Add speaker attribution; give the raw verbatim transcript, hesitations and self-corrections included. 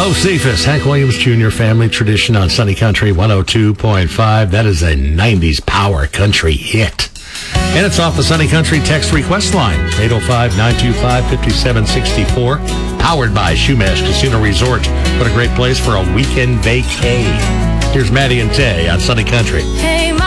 Speaker 1: Lo Cephas, Hank Williams Junior Family Tradition on Sunny Country one oh two point five. That is a nineties power country hit. And it's off the Sunny Country text request line, eight oh five, nine two five, five seven six four. Powered by Shumash Casino Resort. What a great place for a weekend vacay. Here's Maddie and Tay on Sunny Country.
Speaker 2: Hey.